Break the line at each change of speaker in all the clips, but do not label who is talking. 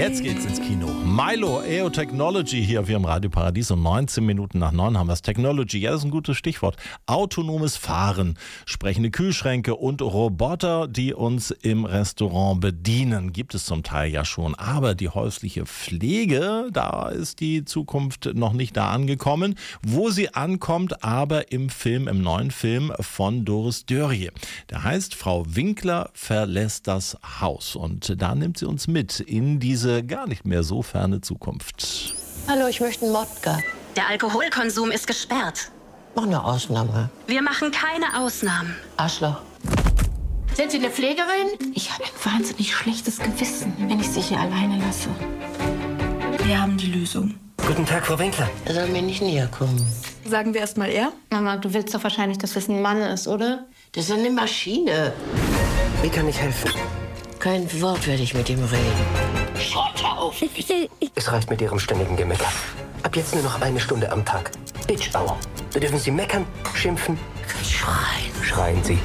Jetzt geht's ins Kino. Milo, EO Technology hier auf Ihrem Radio Paradies. Um 19 Minuten nach 9 haben wir das. Technology, ja, das ist ein gutes Stichwort. Autonomes Fahren, sprechende Kühlschränke und Roboter, die uns im Restaurant bedienen. Gibt es zum Teil ja schon. Aber die häusliche Pflege, da ist die Zukunft noch nicht da angekommen. Wo sie ankommt, aber im neuen Film von Doris Dörrie. Der heißt Frau Winkler verlässt das Haus. Und da nimmt sie uns mit in diese gar nicht mehr so ferne Zukunft.
Hallo, ich möchte einen Wodka.
Der Alkoholkonsum ist gesperrt.
Mach eine Ausnahme.
Wir machen keine Ausnahmen.
Arschloch. Sind Sie eine Pflegerin?
Ich habe ein wahnsinnig schlechtes Gewissen, wenn ich Sie hier alleine lasse. Wir haben die Lösung.
Guten Tag, Frau Winkler.
Er soll mir nicht näher kommen.
Sagen wir erst mal er?
Mama, du willst doch wahrscheinlich, dass das ein Mann ist, oder?
Das ist eine Maschine.
Wie kann ich helfen?
Kein Wort werde ich mit ihm reden. Schaut auf!
Es reicht mit Ihrem ständigen Gemecker. Ab jetzt nur noch 1 Stunde am Tag. Bitch Hour. Da dürfen Sie meckern, schimpfen, schreien. Schreien Sie.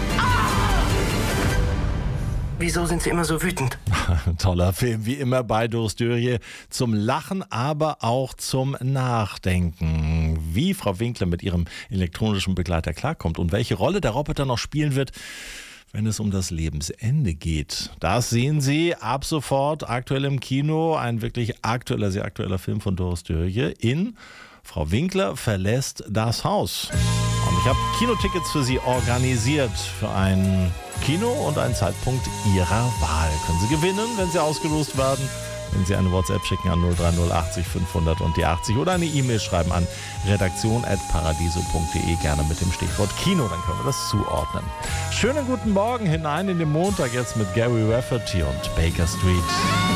Wieso sind Sie immer so wütend?
Toller Film, wie immer bei Doris Dörrie. Zum Lachen, aber auch zum Nachdenken. Wie Frau Winkler mit ihrem elektronischen Begleiter klarkommt und welche Rolle der Roboter noch spielen wird, wenn es um das Lebensende geht. Das sehen Sie ab sofort aktuell im Kino. Ein wirklich sehr aktueller Film von Doris Dörrie in Frau Winkler verlässt das Haus. Und ich habe Kinotickets für Sie organisiert für ein Kino und einen Zeitpunkt Ihrer Wahl. Können Sie gewinnen, wenn Sie ausgelost werden. Wenn Sie eine WhatsApp schicken an 030 80 500 und die 80 oder eine E-Mail schreiben an redaktion@paradiso.de, gerne mit dem Stichwort Kino, dann können wir das zuordnen. Schönen guten Morgen hinein in den Montag jetzt mit Gary Rafferty und Baker Street.